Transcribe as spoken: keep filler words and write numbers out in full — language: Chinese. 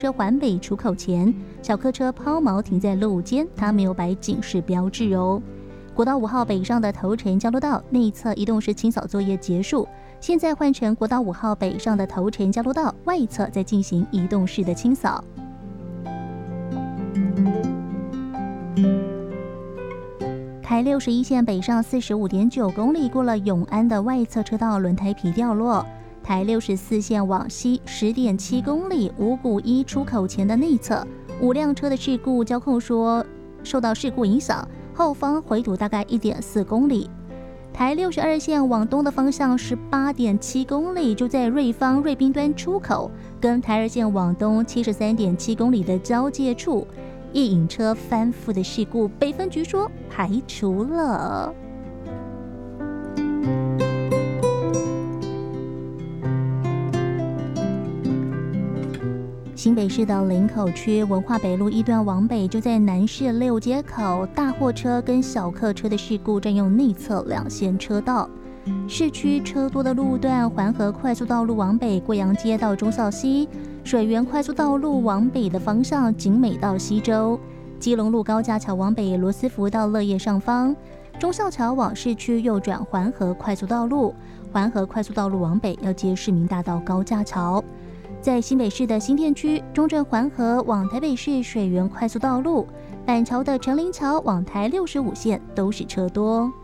车环北出口前，小客车抛锚停在路肩，它没有摆警示标志哦。国道五号北上的头城交流道内侧移动式清扫作业结束，现在换成国道五号北上的头城交流道外侧在进行移动式的清扫。台六十一线北上四十五点九公里，过了永安的外侧车道轮胎皮掉落。台六十四线往西十点七公里，五股一出口前的内侧五辆车的事故，交控说受到事故影响，后方回堵大概一点四公里。台六十二线往东的方向十八点七公里，就在瑞芳瑞滨端出口跟台二线往东七十三点七公里的交界处，一引车翻覆的事故，北分局说排除了。新北市的林口区文化北路一段往北，就在南市六街口，大货车跟小客车的事故占用内侧两线车道。市区车多的路段，环河快速道路往北，贵阳街到忠孝溪；水源快速道路往北的方向，景美到溪州；基隆路高架桥往北，罗斯福到乐业上方；忠孝桥往市区右转环河快速道路，环河快速道路往北要接市民大道高架桥。在新北市的新店区，中正环河往台北市水源快速道路，板桥的成林桥往台六十五线都是车多。